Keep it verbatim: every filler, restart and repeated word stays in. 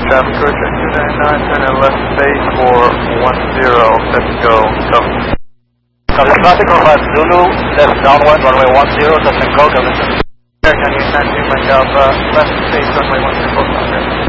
traffic correction two nine nine, turn in left space for one zero, let's go, go. Copy, traffic over Zulu, left downwind, runway one zero, touch and go, go. Can you send me my Alpha, left space, runway one zero.